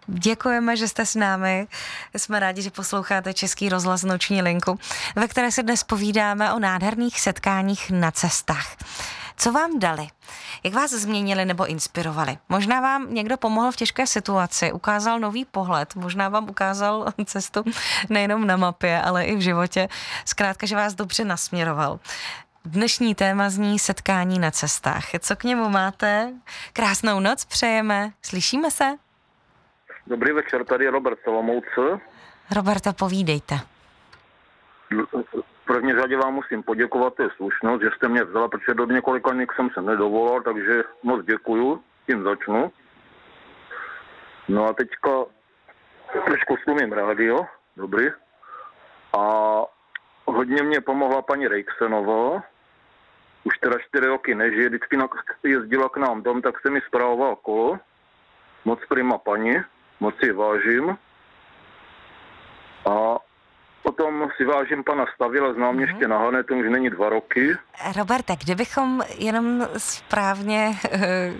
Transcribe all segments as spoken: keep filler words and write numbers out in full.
Děkujeme, že jste s námi. Jsme rádi, že posloucháte Český rozhlas Noční linku, ve které se dnes povídáme o nádherných setkáních na cestách. Co vám dali? Jak vás změnili nebo inspirovali? Možná vám někdo pomohl v těžké situaci, ukázal nový pohled, možná vám ukázal cestu nejenom na mapě, ale i v životě. Zkrátka, že vás dobře nasměroval. Dnešní téma zní setkání na cestách. Co k němu máte? Krásnou noc přejeme. Slyšíme se? Dobrý večer, tady je Robert Solomouce. Roberta, povídejte. V první řadě vám musím poděkovat, to je slušnost, že jste mě vzala, protože do několika dní jsem se nedovolal, takže moc děkuju, tím začnu. No a teďka trošku slumím rádio, dobrý. A hodně mě pomohla paní Rejksenová, už teda čtyři roky nežije, vždycky jezdila k nám dom, tak se mi spravoval kolo. Moc prima paní, moc si vážím. A potom si vážím pana Stavila, znám mě mm-hmm. ještě na Hanetu, už není dva roky. Roberte, kdybychom jenom správně uh,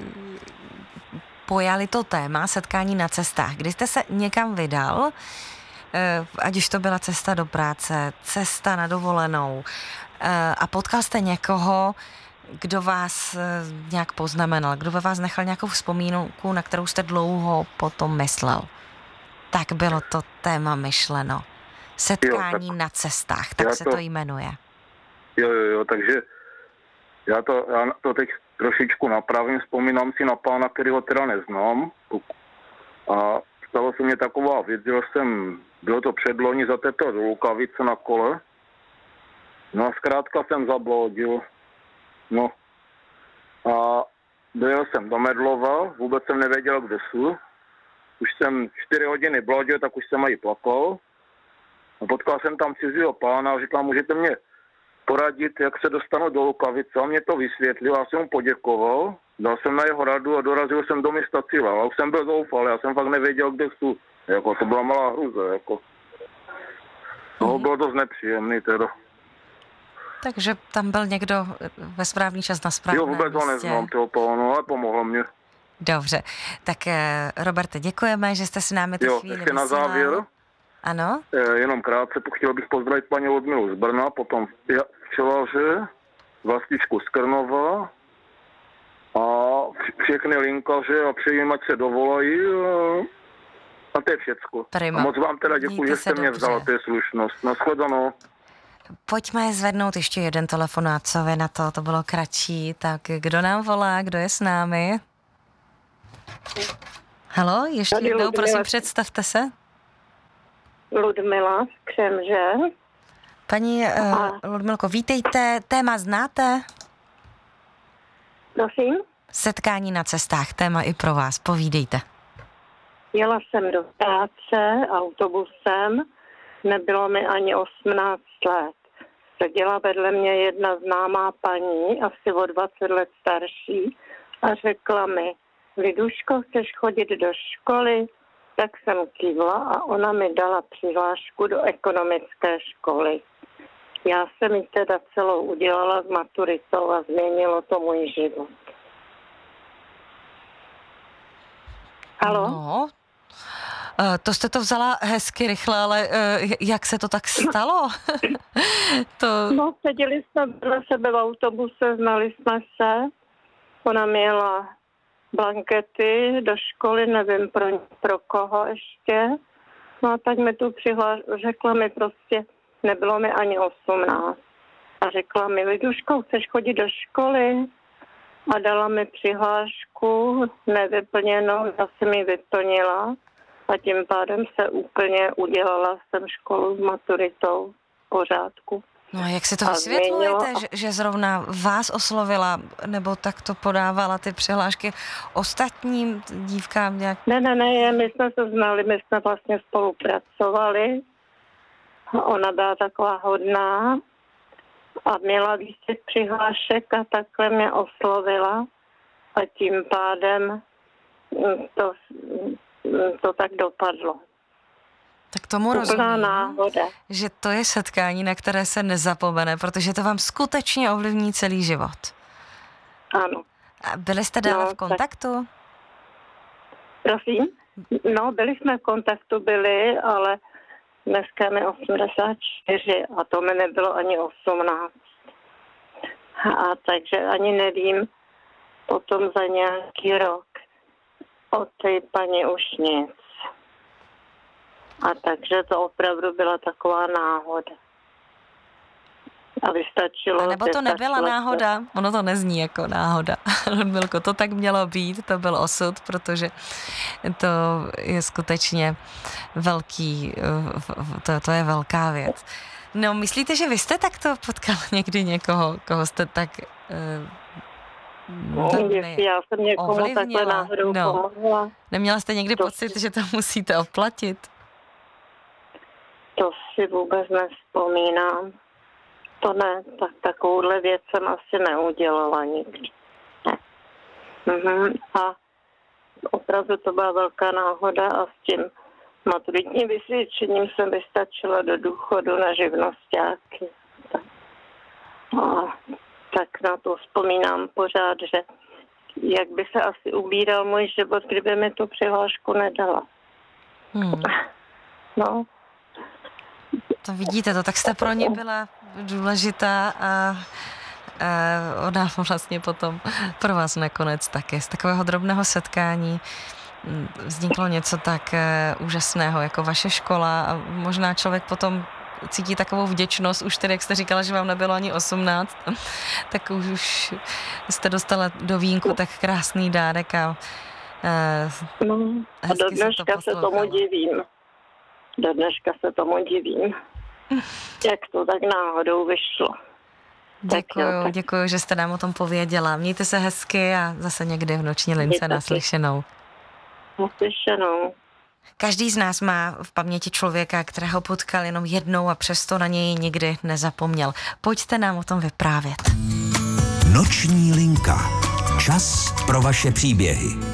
pojali to téma setkání na cestách, kdy jste se někam vydal, uh, ať už to byla cesta do práce, cesta na dovolenou uh, a potkal jste někoho, kdo vás uh, nějak poznamenal, kdo ve vás nechal nějakou vzpomínku, na kterou jste dlouho potom myslel. Tak bylo to téma myšleno. Setkání jo, tak, na cestách, tak se to, to jmenuje. Jo, jo, jo, takže já to, já to teď trošičku napravím, vzpomínám si na pána, kterého teda neznám. A stalo se mě taková věc, že jsem, bylo to předloni za této do Lukavice na kole. No a zkrátka jsem zabloudil. No a dojel jsem do Medlova, vůbec jsem nevěděl, kde jsou. Už jsem čtyři hodiny bloudil, tak už jsem i plakal. A potkal jsem tam cizího pána a říkal, můžete mě poradit, jak se dostanu do Lukavice. A mě to vysvětlil, já jsem mu poděkoval, dal jsem na jeho radu a dorazil jsem do města Cíla. A už jsem byl zoufalý, já jsem fakt nevěděl, kde jsou. Jako, to byla malá hruze, jako. To bylo dost nepříjemný teda. Takže tam byl někdo ve správný čas na správném místě. Jo, vůbec ho neznám, toho pánu, ale pomohl mě. Dobře, tak Roberte, děkujeme, že jste si námi tu jo, chvíli ještě vysílal. Na závěr. Ano? E, jenom krátce, chtěl bych pozdravit paní Ludmilu z Brna, potom včelaře, Vlastičku z Krnova a všechny linkaře a přejím, ať se dovolají a to je všecko. Prima. A moc vám teda děkuji, že jste mě vzala, to je slušnost. Nashledanou. Pojďme zvednout ještě jeden telefonát, co vy na to, to bylo kratší. Tak kdo nám volá, kdo je s námi? Haló, ještě Tady jednou, Ludmila. prosím, představte se. Ludmila z Křemže. Paní uh, Ludmilko, vítejte, téma znáte? Prosím? Setkání na cestách, téma i pro vás, povídejte. Jela jsem do práce autobusem, nebylo mi ani osmnáct let. Seděla vedle mě jedna známá paní, asi o dvacet let starší, a řekla mi, Liduško, chceš chodit do školy? Tak jsem kývla a ona mi dala přihlášku do ekonomické školy. Já jsem ji teda celou udělala s maturitou a změnilo to můj život. Haló? No, to jste to vzala hezky rychle, ale jak se to tak stalo? to... No, seděli jsme na sebe v autobuse, znali jsme se. Ona měla blankety do školy, nevím pro, pro koho ještě. No a tak mi tu přihláš, řekla mi prostě, nebylo mi ani osmnáct. A řekla mi, Liduško, chceš chodit do školy? A dala mi přihlášku nevyplněnou, já jsem ji vyplnila a tím pádem se úplně udělala jsem školu s maturitou v pořádku. No a jak si to vysvětlujete, a... že, že zrovna vás oslovila, nebo tak to podávala ty přihlášky ostatním dívkám nějak? Ne, ne, ne, my jsme se znali, my jsme vlastně spolupracovali. Ona byla taková hodná a měla víc těch přihlášek a takhle mě oslovila a tím pádem to, to tak dopadlo. Tak tomu Úplná rozumím, náhoda. Že to je setkání, na které se nezapomene, protože to vám skutečně ovlivní celý život. Ano. A byli jste dále no, v kontaktu? Tak... Prosím? No, byli jsme v kontaktu, byli, ale dneska mi osmdesát čtyři a to mi nebylo ani osmnáct. A takže ani nevím potom za nějaký rok od té paní už nic. A takže to opravdu byla taková náhoda. A vystačilo... A nebo to nebyla náhoda? Ono to nezní jako náhoda. Ludmilko, to tak mělo být, to byl osud, protože to je skutečně velký, to, to je velká věc. No, myslíte, že vy jste takto potkal někdy někoho, koho jste tak... No, jestli já jsem někomu ovlivnila. Takhle náhodou no. pomohla. Neměla jste někdy to pocit, si... že to musíte oplatit? To si vůbec nevzpomínám. To ne, tak takovouhle věc jsem asi neudělala nikdy. Mhm. A opravdu to byla velká náhoda a s tím maturitním vysvědčením jsem vystačila do důchodu na živnosťáky. A tak na to vzpomínám pořád, že jak by se asi ubíral můj život, kdyby mi tu přihlášku nedala. Hmm. No. To vidíte, to tak jste pro ně byla důležitá a, a ona vlastně potom pro vás nakonec taky. Z takového drobného setkání vzniklo něco tak úžasného jako vaše škola a možná člověk potom cítí takovou vděčnost, už tedy, jak jste říkala, že vám nebylo ani osmnáct, tak už, už jste dostala do vínku tak krásný dárek a uh, no, a do dneška se, se tomu divím. Do dneška se tomu divím. Jak to tak náhodou vyšlo. Děkuju, tak... děkuju, že jste nám o tom pověděla. Mějte se hezky a zase někdy v noční lince naslyšenou. Naslyšenou. Každý z nás má v paměti člověka, kterého potkal jenom jednou a přesto na něj nikdy nezapomněl. Pojďte nám o tom vyprávět. Noční linka. Čas pro vaše příběhy.